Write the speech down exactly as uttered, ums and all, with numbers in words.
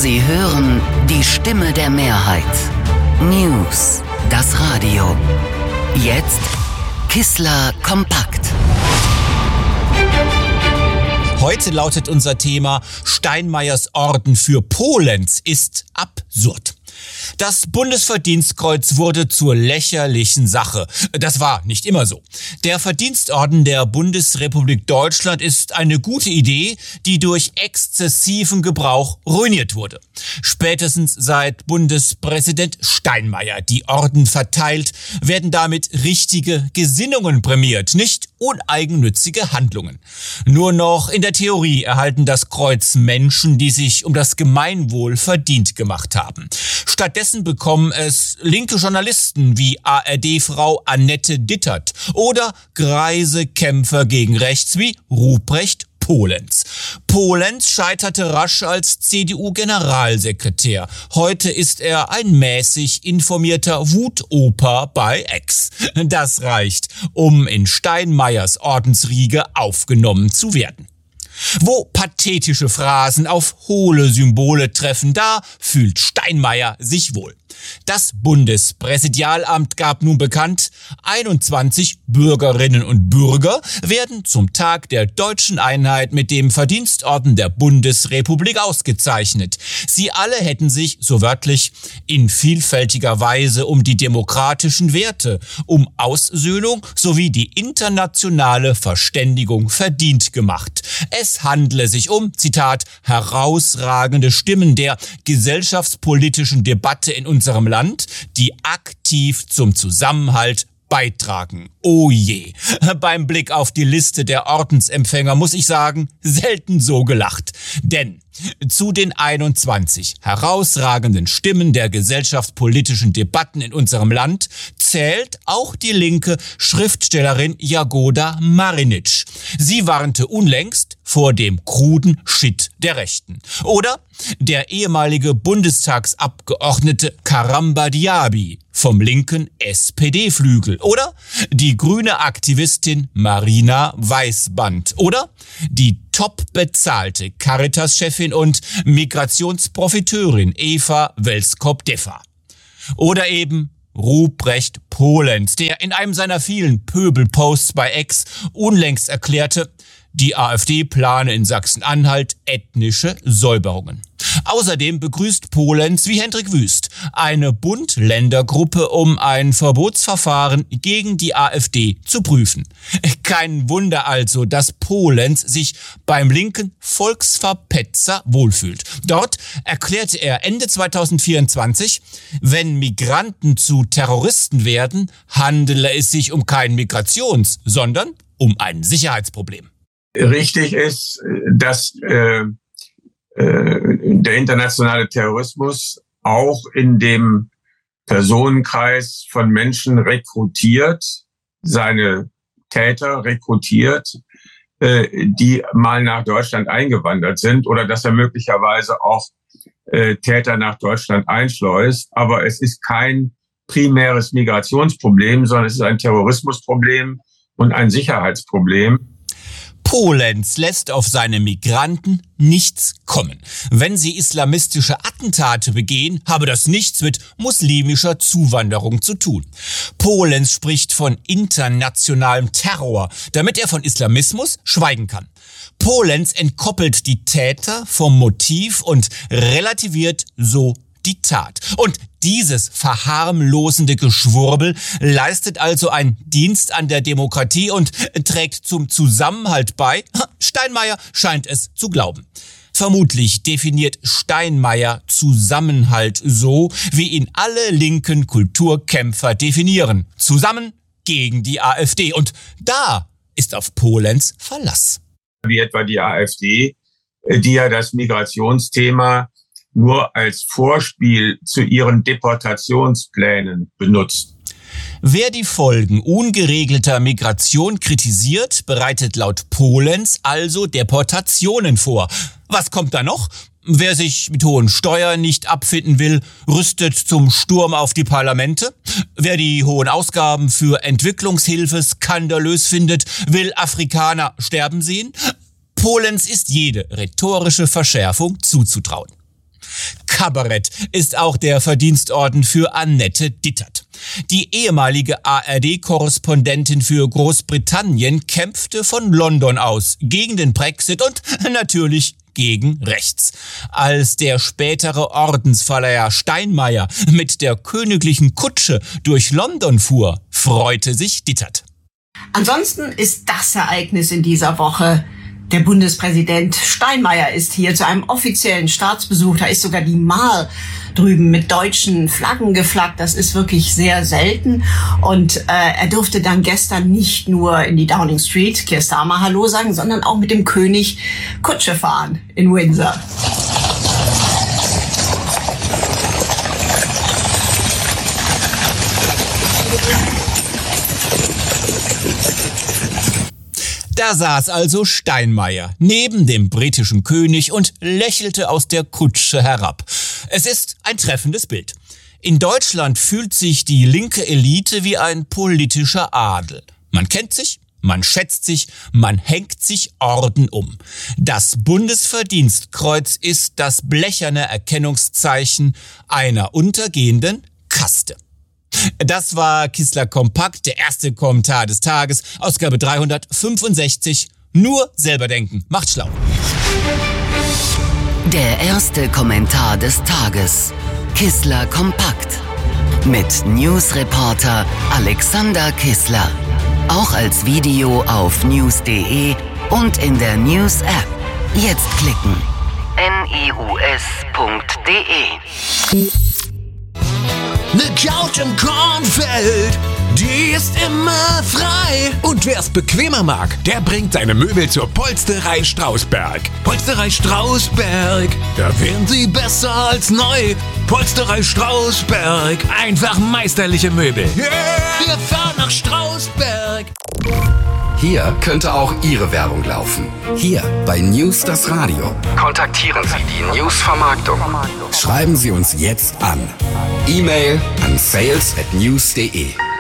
Sie hören die Stimme der Mehrheit. News, das Radio. Jetzt Kissler kompakt. Heute lautet unser Thema: Steinmeiers Orden für Polenz ist absurd. Das Bundesverdienstkreuz wurde zur lächerlichen Sache. Das war nicht immer so. Der Verdienstorden der Bundesrepublik Deutschland ist eine gute Idee, die durch exzessiven Gebrauch ruiniert wurde. Spätestens seit Bundespräsident Steinmeier die Orden verteilt, werden damit richtige Gesinnungen prämiert, nicht uneigennützige Handlungen. Nur noch in der Theorie erhalten das Kreuz Menschen, die sich um das Gemeinwohl verdient gemacht haben. Stattdessen bekommen es linke Journalisten wie A R D-Frau Annette Dittert oder greise Kämpfer gegen rechts wie Ruprecht Polenz. Polenz scheiterte rasch als C D U-Generalsekretär. Heute ist er ein mäßig informierter Wutoper bei X. Das reicht, um in Steinmeiers Ordensriege aufgenommen zu werden. Wo pathetische Phrasen auf hohle Symbole treffen, da fühlt Steinmeier sich wohl. Das Bundespräsidialamt gab nun bekannt, einundzwanzig Bürgerinnen und Bürger werden zum Tag der deutschen Einheit mit dem Verdienstorden der Bundesrepublik ausgezeichnet. Sie alle hätten sich, so wörtlich, in vielfältiger Weise um die demokratischen Werte, um Aussöhnung sowie die internationale Verständigung verdient gemacht. Es handle sich um, Zitat, herausragende Stimmen der gesellschaftspolitischen Debatte in unserem Land, die aktiv zum Zusammenhalt beitragen. Oh je. Beim Blick auf die Liste der Ordensempfänger muss ich sagen, selten so gelacht. Denn zu den einundzwanzig herausragenden Stimmen der gesellschaftspolitischen Debatten in unserem Land zählt auch die linke Schriftstellerin Jagoda Marinic. Sie warnte unlängst vor dem kruden Shit der Rechten. Oder der ehemalige Bundestagsabgeordnete Karamba Diaby vom linken S P D-Flügel. Oder die grüne Aktivistin Marina Weißband. Oder die top bezahlte Caritas-Chefin und Migrationsprofiteurin Eva Welskop-Deffer. Oder eben Ruprecht Polenz, der in einem seiner vielen Pöbelposts bei X unlängst erklärte, die AfD plane in Sachsen-Anhalt ethnische Säuberungen. Außerdem begrüßt Polenz wie Hendrik Wüst eine Bund-Länder-Gruppe, um ein Verbotsverfahren gegen die AfD zu prüfen. Kein Wunder also, dass Polenz sich beim linken Volksverpetzer wohlfühlt. Dort erklärte er Ende zweitausendvierundzwanzig, wenn Migranten zu Terroristen werden, handele es sich um kein Migrations-, sondern um ein Sicherheitsproblem. Richtig ist, dass äh, äh, der internationale Terrorismus auch in dem Personenkreis von Menschen rekrutiert, seine Täter rekrutiert, äh, die mal nach Deutschland eingewandert sind, oder dass er möglicherweise auch äh, Täter nach Deutschland einschleust. Aber es ist kein primäres Migrationsproblem, sondern es ist ein Terrorismusproblem und ein Sicherheitsproblem. Polenz lässt auf seine Migranten nichts kommen. Wenn sie islamistische Attentate begehen, habe das nichts mit muslimischer Zuwanderung zu tun. Polenz spricht von internationalem Terror, damit er von Islamismus schweigen kann. Polenz entkoppelt die Täter vom Motiv und relativiert so die Tat. Und dieses verharmlosende Geschwurbel leistet also einen Dienst an der Demokratie und trägt zum Zusammenhalt bei. Steinmeier scheint es zu glauben. Vermutlich definiert Steinmeier Zusammenhalt so, wie ihn alle linken Kulturkämpfer definieren. Zusammen gegen die AfD. Und da ist auf Polenz Verlass. Wie etwa die AfD, die ja das Migrationsthema nur als Vorspiel zu ihren Deportationsplänen benutzt. Wer die Folgen ungeregelter Migration kritisiert, bereitet laut Polenz also Deportationen vor. Was kommt da noch? Wer sich mit hohen Steuern nicht abfinden will, rüstet zum Sturm auf die Parlamente. Wer die hohen Ausgaben für Entwicklungshilfe skandalös findet, will Afrikaner sterben sehen. Polenz ist jede rhetorische Verschärfung zuzutrauen. Kabarett ist auch der Verdienstorden für Annette Dittert. Die ehemalige A R D-Korrespondentin für Großbritannien kämpfte von London aus gegen den Brexit und natürlich gegen rechts. Als der spätere Ordensverleiher Steinmeier mit der königlichen Kutsche durch London fuhr, freute sich Dittert. Ansonsten ist das Ereignis in dieser Woche: der Bundespräsident Steinmeier ist hier zu einem offiziellen Staatsbesuch. Da ist sogar die Mall drüben mit deutschen Flaggen geflaggt. Das ist wirklich sehr selten. Und äh, er durfte dann gestern nicht nur in die Downing Street, Keir Starmer Hallo sagen, sondern auch mit dem König Kutsche fahren in Windsor. Da saß also Steinmeier neben dem britischen König und lächelte aus der Kutsche herab. Es ist ein treffendes Bild. In Deutschland fühlt sich die linke Elite wie ein politischer Adel. Man kennt sich, man schätzt sich, man hängt sich Orden um. Das Bundesverdienstkreuz ist das blecherne Erkennungszeichen einer untergehenden Kaste. Das war Kissler Kompakt, der erste Kommentar des Tages, Ausgabe dreihundertfünfundsechzig. Nur selber denken. Macht schlau. Der erste Kommentar des Tages. Kissler Kompakt. Mit Newsreporter Alexander Kissler. Auch als Video auf news punkt de und in der News-App. Jetzt klicken. news punkt de. Ne Couch im Kornfeld, die ist immer frei. Und wer's bequemer mag, der bringt seine Möbel zur Polsterei Strausberg. Polsterei Strausberg, da wären sie besser als neu. Polsterei Strausberg, einfach meisterliche Möbel. Yeah, wir fahren nach Strausberg. Hier könnte auch Ihre Werbung laufen. Hier bei News das Radio. Kontaktieren Sie die News-Vermarktung. Schreiben Sie uns jetzt an. E-Mail an sales at news punkt de.